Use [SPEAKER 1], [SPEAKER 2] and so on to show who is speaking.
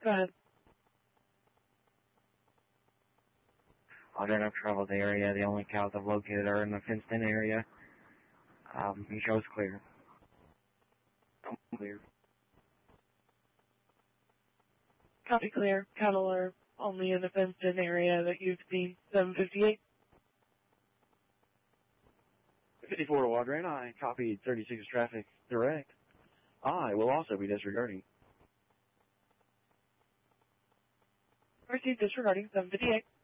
[SPEAKER 1] Go ahead.
[SPEAKER 2] I don't have traveled the area. The only cows I've located are in the fenced-in area. You show us clear. I'm clear.
[SPEAKER 1] Copy clear. Cattle are only in the fenced-in area that you've seen. 758.
[SPEAKER 3] 54 to Wadran, I copied 36 traffic direct. I will also be disregarding.
[SPEAKER 1] Proceed disregarding 758.